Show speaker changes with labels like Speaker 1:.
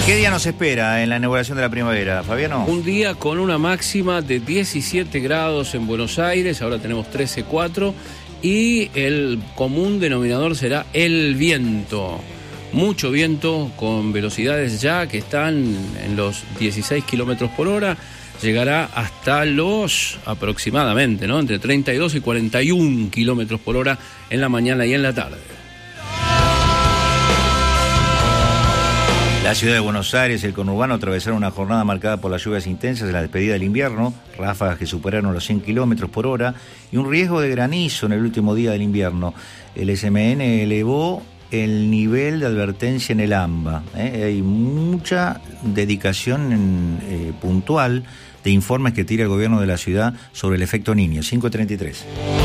Speaker 1: ¿Qué día nos espera en la inauguración de la primavera, Fabiano?
Speaker 2: Un día con una máxima de 17 grados en Buenos Aires, ahora tenemos 13,4, y el común denominador será el viento. Mucho viento con velocidades ya que están en los 16 kilómetros por hora. Llegará hasta los aproximadamente, ¿no? Entre 32 y 41 kilómetros por hora en la mañana y en la tarde.
Speaker 1: La ciudad de Buenos Aires y el conurbano atravesaron una jornada marcada por las lluvias intensas en la despedida del invierno, ráfagas que superaron los 100 kilómetros por hora y un riesgo de granizo en el último día del invierno. El SMN elevó el nivel de advertencia en el AMBA. Hay mucha dedicación puntual de informes que tira el gobierno de la ciudad sobre el efecto Niño. 5:33.